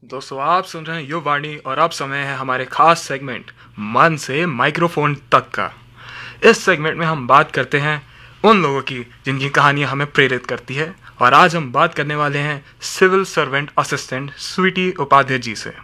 दोस्तों आप सुन रहे हैं युवा वाणी और अब समय है हमारे खास सेगमेंट मन से माइक्रोफोन तक का। इस सेगमेंट में हम बात करते हैं उन लोगों की जिनकी कहानियां हमें प्रेरित करती है और आज हम बात करने वाले हैं civil servant assistant Sweety Upadhyay ji से।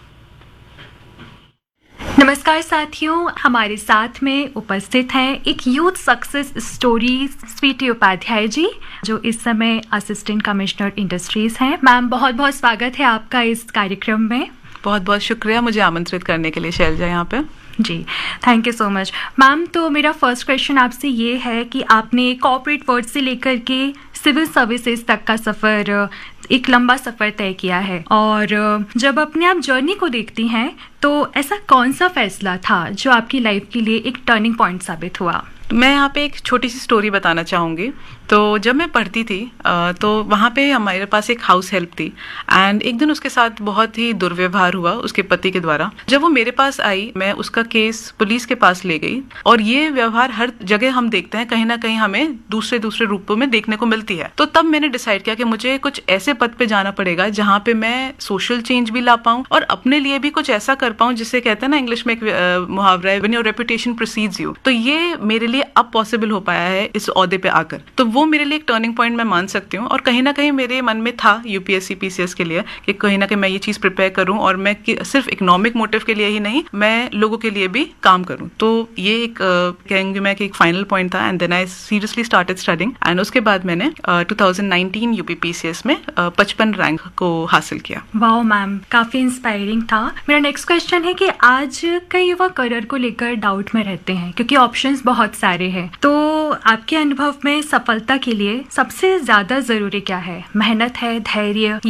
नमस्कार साथियों, हमारे साथ में उपस्थित हैं एक youth success story Sweety Upadhyay ji, जो इस समय असिस्टेंट कमिश्नर इंडस्ट्रीज हैं। मैम, बहुत बहुत स्वागत है आपका इस कार्यक्रम में। बहुत बहुत शुक्रिया मुझे आमंत्रित करने के लिए शैलजा यहाँ पे। जी, thank you so much. Ma'am, तो मेरा फर्स्ट क्वेश्चन आपसे ये है कि आपने कॉर्पोरेट वर्ल्ड से लेकर के सिविल सर्विसेज तक का सफ़र, एक लंबा सफ़र तय किया है, और जब अपने आप जर्नी को देखती हैं तो ऐसा कौन सा फैसला था जो आपकी लाइफ के लिए एक टर्निंग पॉइंट साबित हुआ? मैं यहाँ पे एक छोटी सी स्टोरी बताना चाहूँगी। तो जब मैं पढ़ती थी तो वहाँ पे हमारे पास एक हाउस हेल्प थी एंड एक दिन उसके साथ बहुत ही दुर्व्यवहार हुआ उसके पति के द्वारा। जब वो मेरे पास आई, मैं उसका केस पुलिस के पास ले गई, और ये व्यवहार हर जगह हम देखते हैं, कहीं ना कहीं हमें दूसरे रूपों में देखने को मिलती है। तो तब मैंने डिसाइड किया कि मुझे कुछ ऐसे पद पे जाना पड़ेगा जहाँ पे मैं सोशल चेंज भी ला पाऊँ और अपने लिए भी कुछ ऐसा कर पाऊँ जिससे कहते हैं ना इंग्लिश में एक मुहावरा है, when your reputation precedes you. तो ये मेरे लिए अब पॉसिबल हो पाया है इस ओहदे पे आकर। तो वो मेरे लिए एक टर्निंग पॉइंट मैं मान सकती हूँ, और कहीं ना कहीं मेरे मन में था यूपीएससी पीसीएस के लिए कि कहीं ना कहीं मैं ये चीज़ प्रिपेयर करूँ, और मैं सिर्फ इकोनॉमिक मोटिव के लिए ही नहीं, मैं लोगों के लिए भी काम करूँ। तो ये एक कहेंगे मैं कि एक फाइनल पॉइंट था, and then I seriously started studying, and उसके बाद मैंने 2019 यूपी पीसीएस में 55 रैंक को हासिल किया। वाओ मैम, काफ़ी इंस्पायरिंग था। मेरा नेक्स्ट क्वेश्चन है कि आज कई युवा करियर को लेकर डाउट में रहते हैं क्योंकि ऑप्शंस बहुत सारे हैं। तो आपके अनुभव में सफलता के लिए सबसे ज्यादा जरूरी क्या है? मेहनत है, धैर्य